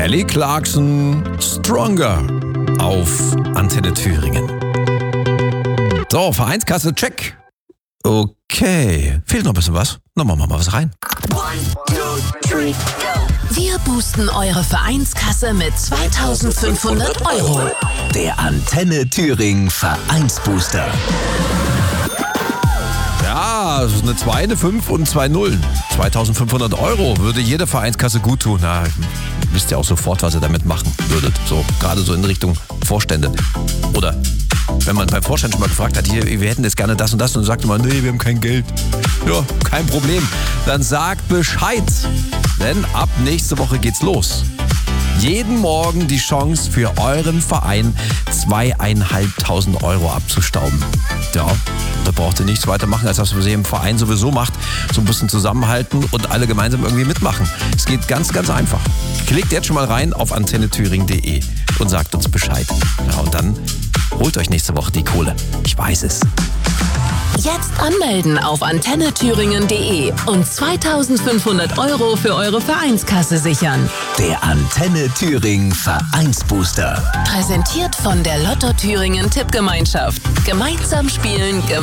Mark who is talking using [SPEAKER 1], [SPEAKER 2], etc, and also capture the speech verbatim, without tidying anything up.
[SPEAKER 1] Kelly Clarkson, Stronger auf Antenne Thüringen. So, Vereinskasse, check. Okay, fehlt noch ein bisschen was. Na, machen wir mal was rein.
[SPEAKER 2] Wir boosten eure Vereinskasse mit zweitausendfünfhundert Euro.
[SPEAKER 3] Der Antenne Thüringen Vereinsbooster.
[SPEAKER 1] Ja, also eine zwei, eine fünf und zwei Nullen. zweitausendfünfhundert Euro würde jede Vereinskasse gut tun. Na, wisst ihr auch sofort, was ihr damit machen würdet. So, gerade so in Richtung Vorstände. Oder wenn man beim Vorstand schon mal gefragt hat, hier, wir hätten jetzt gerne das und das, und dann sagte man, nee, wir haben kein Geld. Ja, kein Problem. Dann sagt Bescheid. Denn ab nächste Woche geht's los. Jeden Morgen die Chance für euren Verein zweieinhalbtausend Euro abzustauben. Ja, da braucht ihr nichts weiter machen, als was ihr im Verein sowieso macht. So ein bisschen zusammenhalten und alle gemeinsam irgendwie mitmachen. Es geht ganz, ganz einfach. Klickt jetzt schon mal rein auf antenne thüringen punkt de und sagt uns Bescheid. Ja, und dann holt euch nächste Woche die Kohle. Ich weiß es.
[SPEAKER 2] Jetzt anmelden auf antenne thüringen punkt de und zweitausendfünfhundert Euro für eure Vereinskasse sichern.
[SPEAKER 3] Der Antenne Thüringen Vereinsbooster.
[SPEAKER 2] Präsentiert von der Lotto Thüringen Tippgemeinschaft. Gemeinsam spielen, gemeinsam